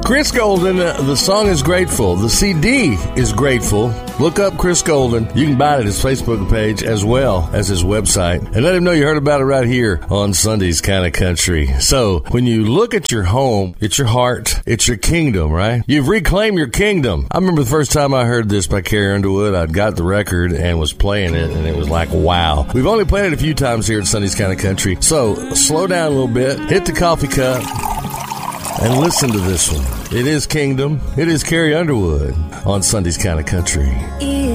Chris Golden, the song is Grateful. The CD is Grateful. Look up Chris Golden. You can buy it at his Facebook page as well as his website. And let him know you heard about it right here on Sunday's Kind of Country. So when you look at your home, it's your heart, it's your kingdom, right? You've reclaimed your kingdom. I remember the first time I heard this by Carrie Underwood, I'd got the record and was playing it, and it was like, wow. We've only played it a few times here at Sunday's Kind of Country. So slow down a little bit, hit the coffee cup, and listen to this one. It is Kingdom. It is Carrie Underwood on Sunday's Kind of Country.